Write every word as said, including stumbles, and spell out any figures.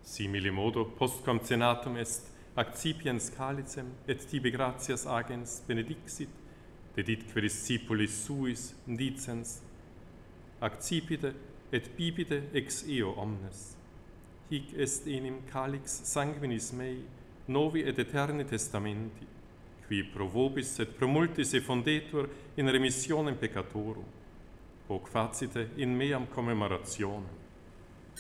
Simile modo, postquam cenatum est, accipiens calicem, et tibi gratias agens benedixit, deditque discipulis suis, dicens, accipite et bibite ex eo omnes. Hic est enim calix sanguinis mei, novi et eterni testamenti, qui pro vobis et pro multis effundetur in remissionem peccatorum, hoc facite in meam commemorationem.